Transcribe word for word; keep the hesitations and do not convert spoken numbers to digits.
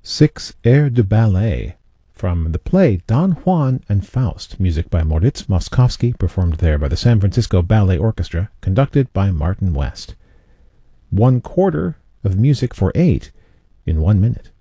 Six airs de ballet from the play Don Juan and Faust, music by Moritz Moszkowski, performed there by the San Francisco Ballet Orchestra, conducted by Martin West. One quarter of music for eight in one minute.